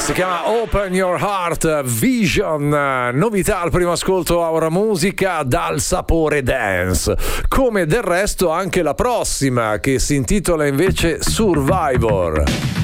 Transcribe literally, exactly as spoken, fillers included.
Si chiama Open Your Heart Vision, novità al primo ascolto Aura Musica dal sapore dance, come del resto anche la prossima che si intitola invece Survivor.